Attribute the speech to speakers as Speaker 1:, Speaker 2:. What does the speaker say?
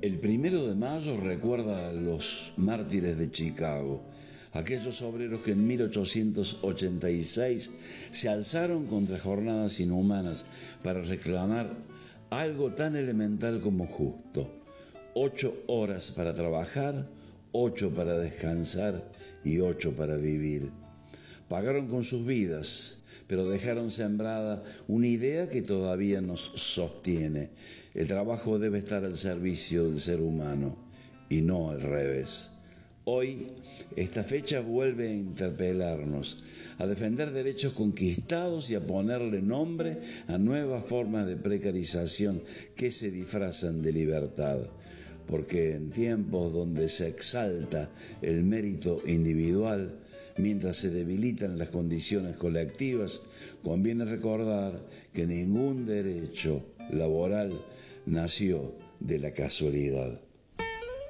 Speaker 1: El 1 de mayo recuerda a los mártires de Chicago, aquellos obreros que en 1886 se alzaron contra jornadas inhumanas para reclamar algo tan elemental como justo. 8 horas para trabajar, 8 para descansar y 8 para vivir. Pagaron con sus vidas, pero dejaron sembrada una idea que todavía nos sostiene. El trabajo debe estar al servicio del ser humano y no al revés. Hoy, esta fecha vuelve a interpelarnos, a defender derechos conquistados y a ponerle nombre a nuevas formas de precarización que se disfrazan de libertad. Porque en tiempos donde se exalta el mérito individual, mientras se debilitan las condiciones colectivas, conviene recordar que ningún derecho laboral nació de la casualidad.